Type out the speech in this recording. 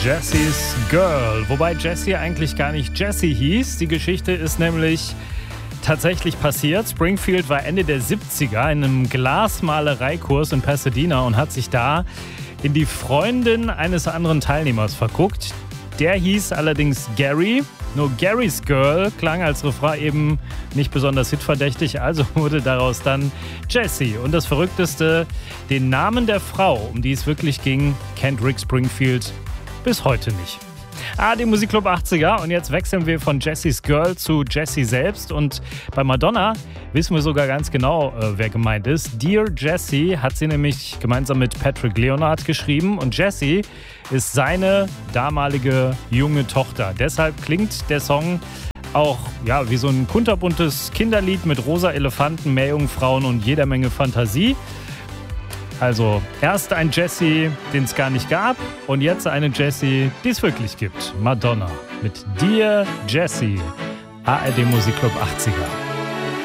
Jessie's Girl. Wobei Jessie eigentlich gar nicht Jessie hieß. Die Geschichte ist nämlich tatsächlich passiert. Springfield war Ende der 70er in einem Glasmalereikurs in Pasadena und hat sich da in die Freundin eines anderen Teilnehmers verguckt. Der hieß allerdings Gary. Nur Gary's Girl klang als Refrain eben nicht besonders hitverdächtig, also wurde daraus dann Jessie. Und das Verrückteste, den Namen der Frau, um die es wirklich ging, kennt Rick Springfield bis heute nicht. Die Musikclub 80er und jetzt wechseln wir von Jessie's Girl zu Jessie selbst und bei Madonna wissen wir sogar ganz genau, wer gemeint ist. Dear Jessie hat sie nämlich gemeinsam mit Patrick Leonard geschrieben und Jessie ist seine damalige junge Tochter. Deshalb klingt der Song auch wie so ein kunterbuntes Kinderlied mit rosa Elefanten, Meerjungfrauen und jeder Menge Fantasie. Also erst ein Jessie, den es gar nicht gab und jetzt eine Jessie, die es wirklich gibt. Madonna mit Dear Jessie, ARD Musikclub 80er.